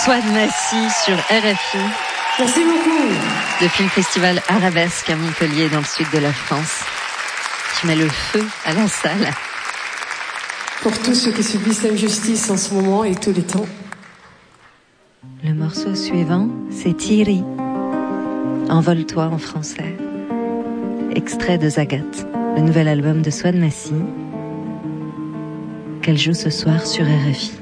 Swan Massy sur RFI. Merci beaucoup. Depuis le festival Arabesque à Montpellier, dans le sud de la France, qui met le feu à la salle. Pour tous ceux qui subissent l'injustice en ce moment et tous les temps. Le morceau suivant, c'est Thierry. Envole-toi en français. Extrait de Zagat, le nouvel album de Swan Massy, qu'elle joue ce soir sur RFI.